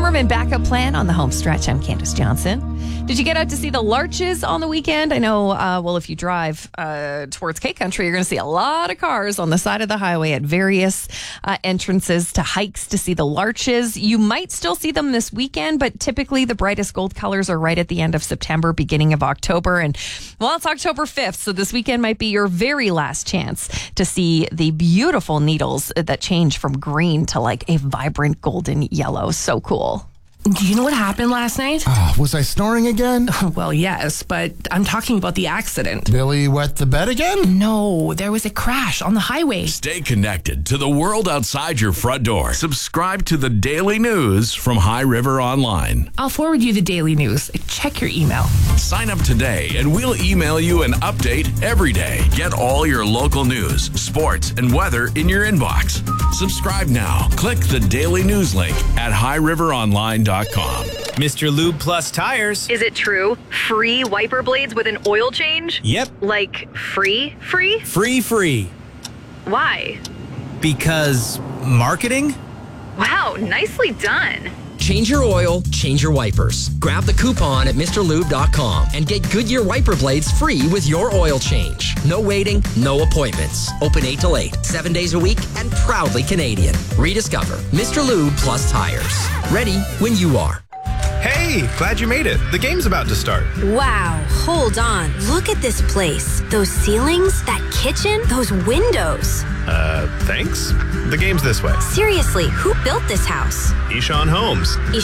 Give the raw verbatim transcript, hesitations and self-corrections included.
Zimmerman backup plan on the home stretch. I'm Candace Johnson. Did you get out to see the larches on the weekend? I know, uh, well, if you drive uh, towards K Country, you're going to see a lot of cars on the side of the highway at various uh, entrances to hikes to see the larches. You might still see them this weekend, but typically the brightest gold colors are right at the end of September, beginning of October. And, well, it's October fifth, so this weekend might be your very last chance to see the beautiful needles that change from green to like a vibrant golden yellow. So cool. Do you know what happened last night? Uh, was I snoring again? Well, yes, but I'm talking about the accident. Billy wet the bed again? No, there was a crash on the highway. Stay connected to the world outside your front door. Subscribe to the daily news from High River Online. I'll forward you the daily news. Check your email. Sign up today and we'll email you an update every day. Get all your local news, sports, and weather in your inbox. Subscribe now. Click the daily news link at high river online dot com. Mister Lube Plus Tires. Is it true? Free wiper blades with an oil change? Yep. Like free, free? Free, free. Why? Because marketing? Wow, nicely done. Change your oil, change your wipers. Grab the coupon at Mr Lube dot com and get Goodyear wiper blades free with your oil change. No waiting, no appointments. Open eight till eight, seven days a week, and proudly Canadian. Rediscover Mister Lube Plus Tires. Ready when you are. Hey, glad you made it. The game's about to start. Wow, hold on. Look at this place. Those ceilings, that kitchen, those windows. Uh, thanks? The game's this way. Seriously, who built this house? Ishan Homes.